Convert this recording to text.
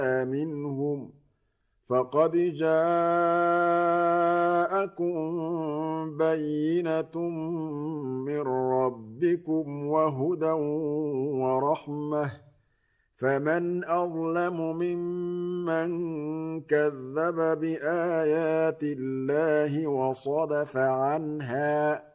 منهم فقد جاءكم بينة من ربكم وهدى ورحمة فمن أظلم ممن كذب بآيات الله وصدف عنها